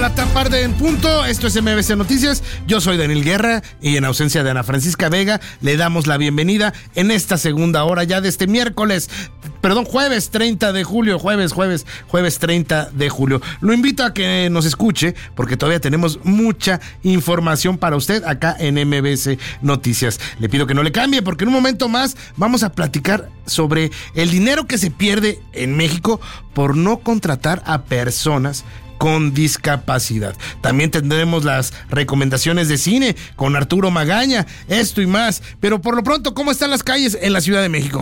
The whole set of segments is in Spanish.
tarde en punto. Esto es MBC Noticias. Yo soy Daniel Guerra y en ausencia de Ana Francisca Vega le damos la bienvenida en esta segunda hora ya de este jueves 30 de julio, jueves 30 de julio. Lo invito a que nos escuche porque todavía tenemos mucha información para usted acá en MBC Noticias. Le pido que no le cambie porque en un momento más vamos a platicar sobre el dinero que se pierde en México por no contratar a personas con discapacidad. También tendremos las recomendaciones de cine con Arturo Magaña, esto y más. Pero por lo pronto, ¿cómo están las calles en la Ciudad de México?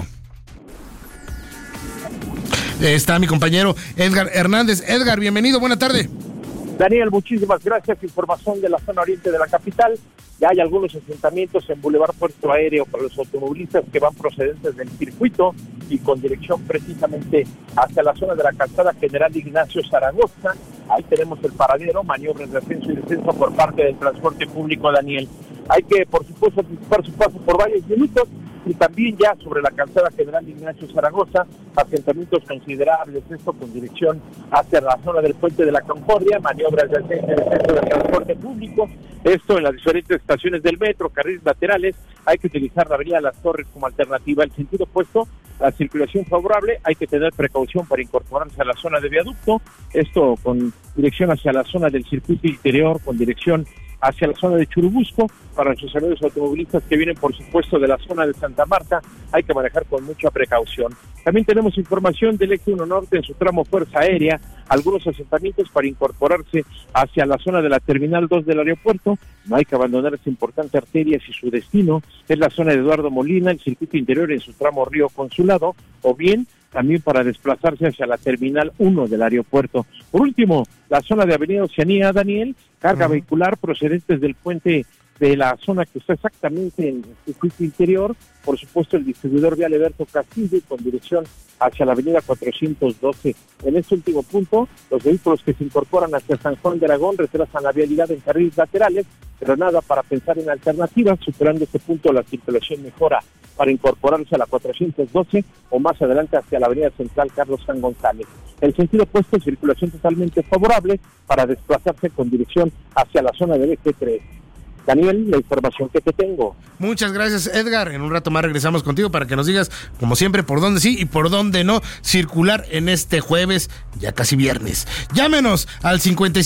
Está mi compañero Edgar Hernández. Edgar, bienvenido, buena tarde. Daniel, muchísimas gracias. Información de la zona oriente de la capital. Ya hay algunos asentamientos en Boulevard Puerto Aéreo para los automovilistas que van procedentes del circuito y con dirección precisamente hacia la zona de la calzada General Ignacio Zaragoza. Ahí tenemos el paradero, maniobras de ascenso y descenso por parte del transporte público, Daniel. Hay que, por supuesto, anticipar su paso por varios minutos y también ya sobre la calzada General Ignacio Zaragoza, asentamientos considerables, esto con dirección hacia la zona del Puente de la Concordia, maniobras de ascenso y descenso del transporte público, esto en las diferentes estaciones del metro, carriles laterales. Hay que utilizar la avenida Las Torres como alternativa. El sentido opuesto, la circulación favorable, hay que tener precaución para incorporarse a la zona de viaducto, esto con dirección hacia la zona del circuito interior, con dirección hacia la zona de Churubusco. Para nuestros amigos automovilistas que vienen, por supuesto, de la zona de Santa Marta, hay que manejar con mucha precaución. También tenemos información del Eje 1 Norte en su tramo Fuerza Aérea, algunos asentamientos para incorporarse hacia la zona de la Terminal 2 del aeropuerto. No hay que abandonar esta importante arteria si su destino es la zona de Eduardo Molina, el circuito interior en su tramo Río Consulado, o bien también para desplazarse hacia la Terminal 1 del aeropuerto. Por último, la zona de Avenida Oceanía, Daniel, carga vehicular procedentes del puente de la zona que está exactamente en el circuito interior, por supuesto el distribuidor vial Alberto Castillo con dirección hacia la avenida 412. En este último punto, los vehículos que se incorporan hacia San Juan de Aragón retrasan la vialidad en carriles laterales, pero nada para pensar en alternativas. Superando este punto, la circulación mejora para incorporarse a la 412 o más adelante hacia la avenida central Carlos San González. El sentido opuesto, circulación totalmente favorable para desplazarse con dirección hacia la zona del eje 3. Daniel, la información que te tengo. Muchas gracias, Edgar. En un rato más regresamos contigo para que nos digas, como siempre, por dónde sí y por dónde no circular en este jueves, ya casi viernes. Llámenos al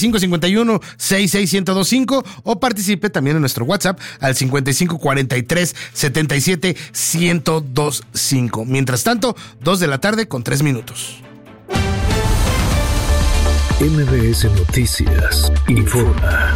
5551-66125 o participe también en nuestro WhatsApp al 5543-77-1025. Mientras tanto, 2:03 con 3 minutos. MBS Noticias informa.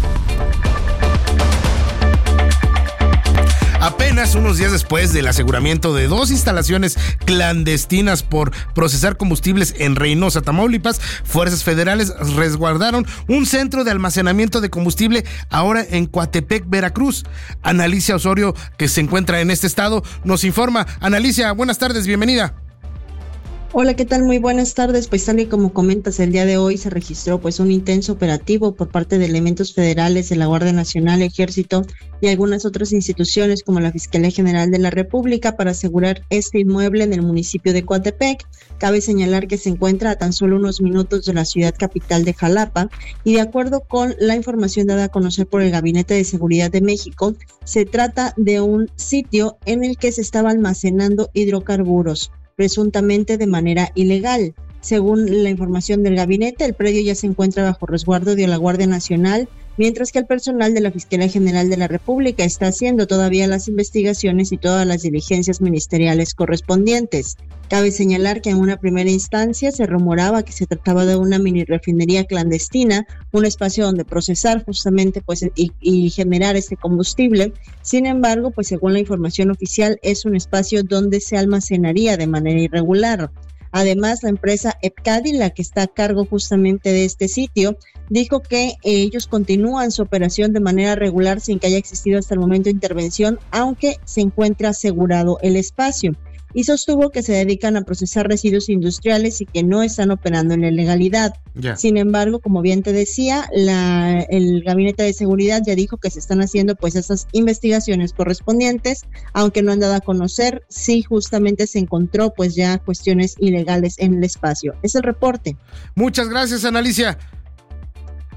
Apenas unos días después del aseguramiento de 2 instalaciones clandestinas por procesar combustibles en Reynosa, Tamaulipas, fuerzas federales resguardaron un centro de almacenamiento de combustible ahora en Coatepec, Veracruz. Analicia Osorio, que se encuentra en este estado, nos informa. Analicia, buenas tardes, bienvenida. Hola, ¿qué tal? Muy buenas tardes. Pues tal y como comentas, el día de hoy se registró pues un intenso operativo por parte de elementos federales de la Guardia Nacional, Ejército y algunas otras instituciones como la Fiscalía General de la República para asegurar este inmueble en el municipio de Coatepec. Cabe señalar que se encuentra a tan solo unos minutos de la ciudad capital de Jalapa y de acuerdo con la información dada a conocer por el Gabinete de Seguridad de México, se trata de un sitio en el que se estaba almacenando hidrocarburos, presuntamente de manera ilegal. Según la información del gabinete, el predio ya se encuentra bajo resguardo de la Guardia Nacional, mientras que el personal de la Fiscalía General de la República está haciendo todavía las investigaciones y todas las diligencias ministeriales correspondientes. Cabe señalar que en una primera instancia se rumoraba que se trataba de una mini refinería clandestina, un espacio donde procesar justamente pues y generar este combustible. Sin embargo, pues según la información oficial, es un espacio donde se almacenaría de manera irregular. Además, la empresa EPCADI, la que está a cargo justamente de este sitio, dijo que ellos continúan su operación de manera regular sin que haya existido hasta el momento intervención, aunque se encuentra asegurado el espacio. Y sostuvo que se dedican a procesar residuos industriales y que no están operando en la ilegalidad. Sin embargo, como bien te decía, el Gabinete de Seguridad ya dijo que se están haciendo pues esas investigaciones correspondientes, aunque no han dado a conocer si justamente se encontró pues ya cuestiones ilegales en el espacio. Es el reporte. Muchas gracias, Analicia.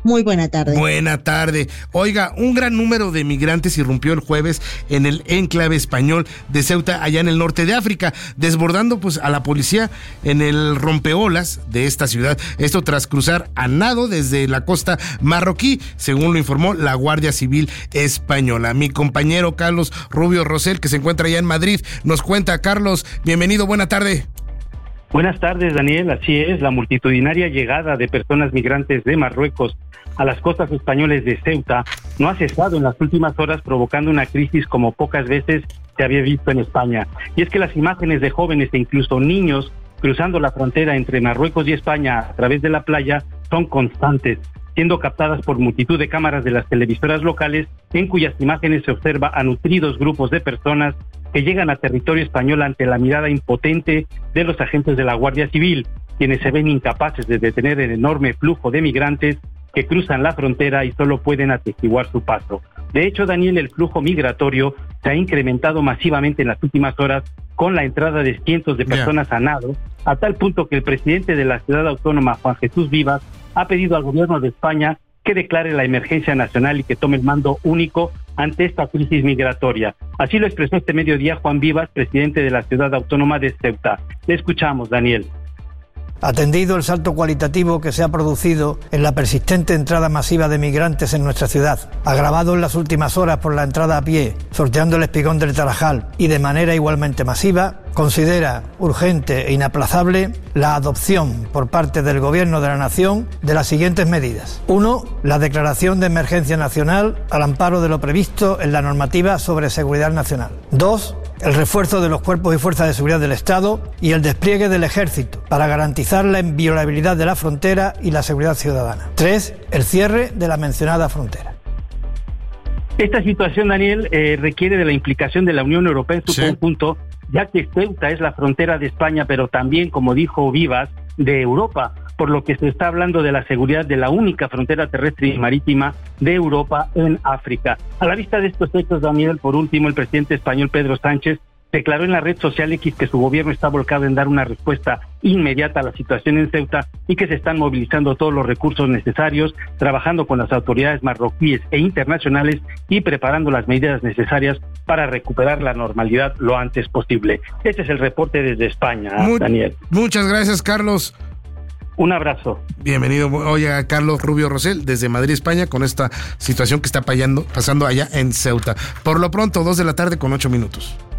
Muy buena tarde. Buena tarde. Oiga, un gran número de migrantes irrumpió el jueves en el enclave español de Ceuta, allá en el norte de África, desbordando pues a la policía en el rompeolas de esta ciudad. Esto tras cruzar a nado desde la costa marroquí, según lo informó la Guardia Civil española. Mi compañero Carlos Rubio Rosell, que se encuentra allá en Madrid, nos cuenta. Carlos, bienvenido, buena tarde. Buenas tardes, Daniel. Así es, la multitudinaria llegada de personas migrantes de Marruecos a las costas españolas de Ceuta no ha cesado en las últimas horas, provocando una crisis como pocas veces se había visto en España. Y es que las imágenes de jóvenes e incluso niños cruzando la frontera entre Marruecos y España a través de la playa son constantes, siendo captadas por multitud de cámaras de las televisoras locales, en cuyas imágenes se observa a nutridos grupos de personas que llegan a territorio español ante la mirada impotente de los agentes de la Guardia Civil, quienes se ven incapaces de detener el enorme flujo de migrantes que cruzan la frontera y solo pueden atestiguar su paso. De hecho, Daniel, el flujo migratorio se ha incrementado masivamente en las últimas horas con la entrada de cientos de personas a nado, a tal punto que el presidente de la ciudad autónoma, Juan Jesús Vivas, ha pedido al gobierno de España que declare la emergencia nacional y que tome el mando único ante esta crisis migratoria. Así lo expresó este mediodía Juan Vivas, presidente de la ciudad autónoma de Ceuta. Le escuchamos, Daniel. Atendido el salto cualitativo que se ha producido en la persistente entrada masiva de migrantes en nuestra ciudad, agravado en las últimas horas por la entrada a pie, sorteando el espigón del Tarajal y de manera igualmente masiva, considera urgente e inaplazable la adopción por parte del Gobierno de la Nación de las siguientes medidas. 1. La declaración de emergencia nacional al amparo de lo previsto en la normativa sobre seguridad nacional. 2. El refuerzo de los cuerpos y fuerzas de seguridad del Estado y el despliegue del Ejército para garantizar la inviolabilidad de la frontera y la seguridad ciudadana. 3. El cierre de la mencionada frontera. Esta situación, Daniel, requiere de la implicación de la Unión Europea en su conjunto, ya que Ceuta es la frontera de España, pero también, como dijo Vivas, de Europa, por lo que se está hablando de la seguridad de la única frontera terrestre y marítima de Europa en África. A la vista de estos hechos, Daniel, por último, el presidente español Pedro Sánchez declaró en la red social X que su gobierno está volcado en dar una respuesta inmediata a la situación en Ceuta y que se están movilizando todos los recursos necesarios, trabajando con las autoridades marroquíes e internacionales y preparando las medidas necesarias para recuperar la normalidad lo antes posible. Este es el reporte desde España, Daniel. Muchas gracias, Carlos. Un abrazo. Bienvenido, oye, a Carlos Rubio Rosell desde Madrid, España, con esta situación que está pasando allá en Ceuta. Por lo pronto, 2:08 p.m.